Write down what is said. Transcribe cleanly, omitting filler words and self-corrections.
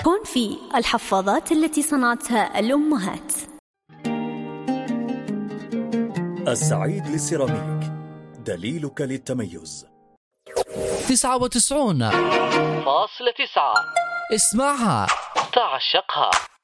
كونفي، الحفاضات التي صنعتها الأمهات. السعيد للسيراميك، دليلك للتميز. 99.9 اسمعها تعشقها.